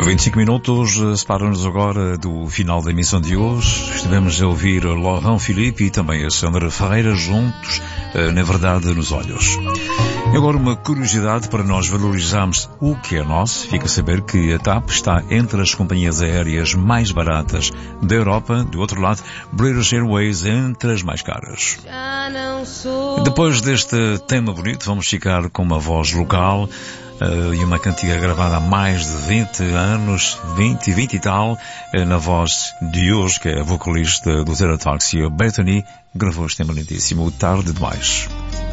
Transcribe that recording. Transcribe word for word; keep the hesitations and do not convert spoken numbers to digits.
vinte e cinco minutos separam-nos agora do final da emissão de hoje. Estivemos a ouvir Laurent Philippe e também a Sandra Ferreira juntos, na verdade, nos olhos. E agora uma curiosidade para nós valorizarmos o que é nosso. Fica a saber que a TAP está entre as companhias aéreas mais baratas da Europa. Do outro lado, British Airways entre as mais caras. Depois deste tema bonito, vamos ficar com uma voz local. Uh, e uma cantiga gravada há mais de vinte anos, vinte, vinte e tal, uh, na voz de hoje, que é a vocalista do Zero Taxi, a Bethany, gravou este tema lindíssimo, Tarde Demais.